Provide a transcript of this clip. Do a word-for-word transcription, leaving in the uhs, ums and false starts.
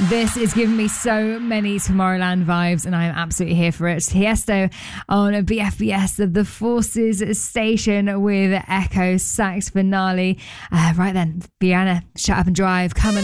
This is giving me so many Tomorrowland vibes, and I'm absolutely here for it. Tiesto on B F B S, the Forces Station with Echo Sax Finale. Uh, right then, Rihanna, Shut Up and Drive, coming up.